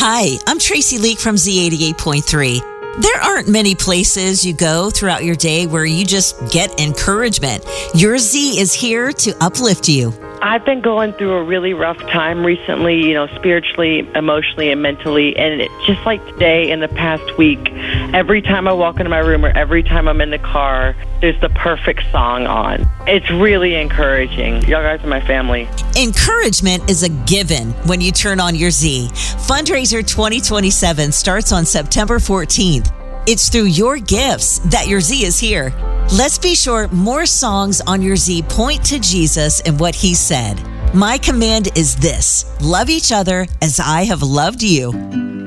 Hi, I'm Tracy Leak from Z88.3. There aren't many places you go throughout your day where you just get encouragement. Your Z is here to uplift you. I've been going through a really rough time recently, spiritually, emotionally, and mentally. And it's just like today, in the past week, every time I walk into my room or every time I'm in the car, there's the perfect song on. It's really encouraging. Y'all guys are my family. Encouragement is a given when you turn on your Z. Fundraiser 2027 starts on September 14th. It's through your gifts that your Z is here. Let's be sure more songs on your Z point to Jesus and what he said. My command is this: love each other as I have loved you.